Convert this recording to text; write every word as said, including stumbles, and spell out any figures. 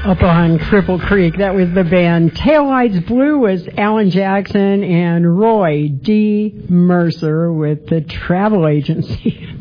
up on Cripple Creek. That was the band Taillights Blue was Alan Jackson and Roy D. Mercer with the Travel Agency.